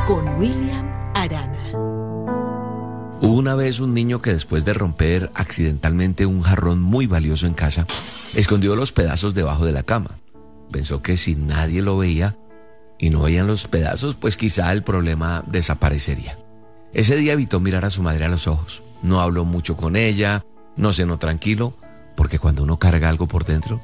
con William Arana. Hubo una vez un niño que después de romper accidentalmente un jarrón muy valioso en casa, escondió los pedazos debajo de la cama. Pensó que si nadie lo veía y no veían los pedazos, pues quizá el problema desaparecería. Ese día evitó mirar a su madre a los ojos. No habló mucho con ella, no cenó tranquilo, porque cuando uno carga algo por dentro,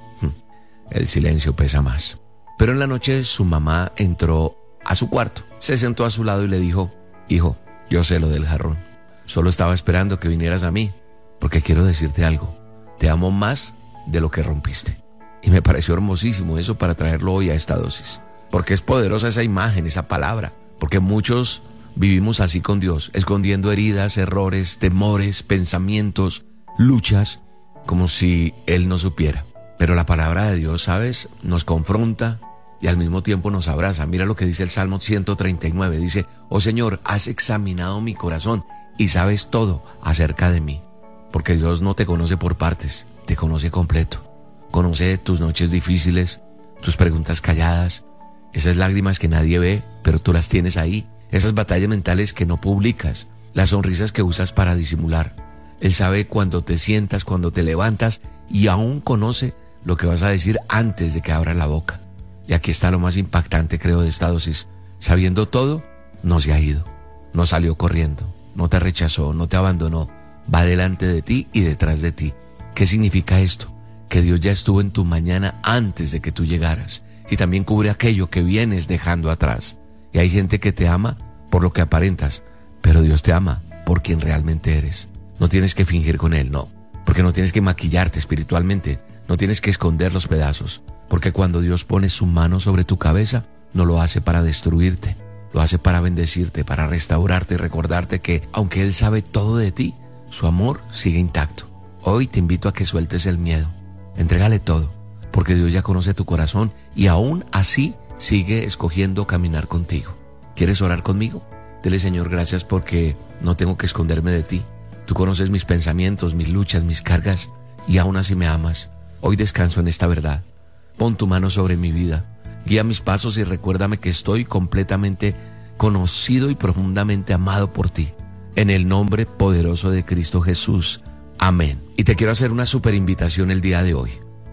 el silencio pesa más. Pero en la noche su mamá entró a su cuarto, se sentó a su lado y le dijo: hijo, yo sé lo del jarrón. Solo estaba esperando que vinieras a mí, porque quiero decirte algo. Te amo más de lo que rompiste. Y me pareció hermosísimo eso para traerlo hoy a esta dosis. Porque es poderosa esa imagen, esa palabra. Porque muchos vivimos así con Dios, escondiendo heridas, errores, temores, pensamientos, luchas, como si Él no supiera. Pero la palabra de Dios, ¿sabes?, nos confronta y al mismo tiempo nos abraza. Mira lo que dice el Salmo 139. Dice: oh Señor, has examinado mi corazón y sabes todo acerca de mí. Porque Dios no te conoce por partes, te conoce completo. Conoce tus noches difíciles, tus preguntas calladas, esas lágrimas que nadie ve, pero tú las tienes ahí. Esas batallas mentales que no publicas, las sonrisas que usas para disimular. Él sabe cuando te sientas, cuando te levantas, y aún conoce lo que vas a decir antes de que abras la boca. Y aquí está lo más impactante, creo, de esta dosis. Sabiendo todo, no se ha ido, no salió corriendo, no te rechazó, no te abandonó. Va delante de ti y detrás de ti. ¿Qué significa esto? Que Dios ya estuvo en tu mañana antes de que tú llegaras. Y también cubre aquello que vienes dejando atrás. Y hay gente que te ama por lo que aparentas, pero Dios te ama por quien realmente eres. No tienes que fingir con Él, no. Porque no tienes que maquillarte espiritualmente. No tienes que esconder los pedazos. Porque cuando Dios pone su mano sobre tu cabeza, no lo hace para destruirte. Lo hace para bendecirte, para restaurarte y recordarte que, aunque Él sabe todo de ti, su amor sigue intacto. Hoy te invito a que sueltes el miedo. Entrégale todo, porque Dios ya conoce tu corazón y aún así sigue escogiendo caminar contigo. ¿Quieres orar conmigo? Dile: Señor, gracias porque no tengo que esconderme de ti. Tú conoces mis pensamientos, mis luchas, mis cargas, y aún así me amas. Hoy descanso en esta verdad. Pon tu mano sobre mi vida. Guía mis pasos y recuérdame que estoy completamente conocido y profundamente amado por ti. En el nombre poderoso de Cristo Jesús. Amén. Y te quiero hacer una súper invitación el día de hoy.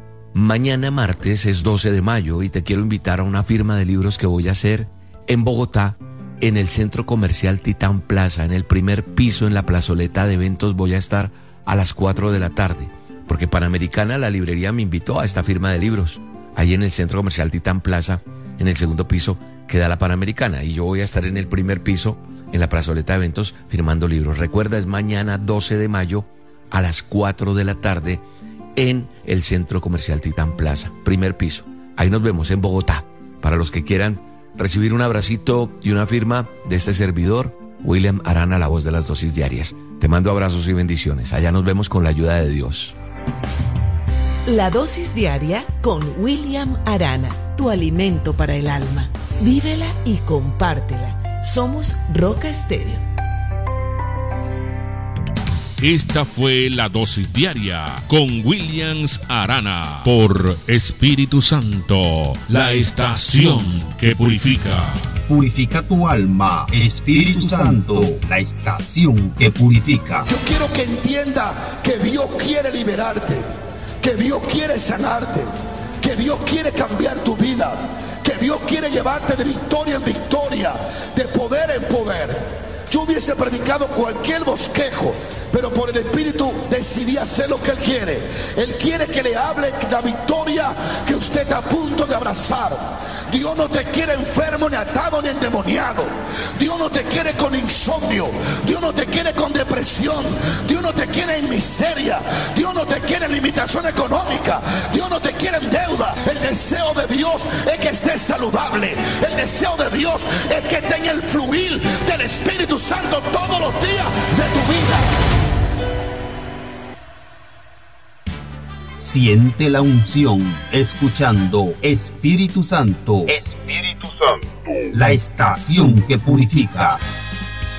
Mañana martes es 12 de mayo y te quiero invitar a una firma de libros que voy a hacer en Bogotá, en el Centro Comercial Titán Plaza, en el primer piso, en la plazoleta de eventos. Voy a estar a las 4 de la tarde, porque Panamericana, la librería, me invitó a esta firma de libros. Ahí en el Centro Comercial Titán Plaza, en el segundo piso, queda la Panamericana, y yo voy a estar en el primer piso, en la plazoleta de eventos, firmando libros. Recuerda, es mañana 12 de mayo a las 4 de la tarde en el Centro Comercial Titán Plaza, primer piso. Ahí nos vemos en Bogotá. Para los que quieran recibir un abracito y una firma de este servidor, William Arana, la voz de las dosis diarias. Te mando abrazos y bendiciones. Allá nos vemos con la ayuda de Dios. La dosis diaria con William Arana, tu alimento para el alma. Vívela y compártela. Somos Roca Estéreo. Esta fue la dosis diaria con Williams Arana por Espíritu Santo, la estación que purifica. Purifica tu alma, Espíritu Santo, la estación que purifica. Yo quiero que entienda que Dios quiere liberarte, que Dios quiere sanarte, que Dios quiere cambiar tu vida, que Dios quiere llevarte de victoria en victoria, de poder en poder. Yo hubiese predicado cualquier bosquejo, pero por el Espíritu decidí hacer lo que Él quiere. Él quiere que le hable la victoria que usted está a punto de abrazar. Dios no te quiere enfermo, ni atado, ni endemoniado. Dios no te quiere con insomnio. Dios no te quiere con depresión. Dios no te quiere en miseria. Dios no te quiere en limitación económica. Dios no te quiere en deuda. El deseo de Dios es que estés saludable. El deseo de Dios es que tenga el fluir del Espíritu Santo todos los días de tu vida. Siente la unción escuchando Espíritu Santo. Espíritu Santo. La estación que purifica.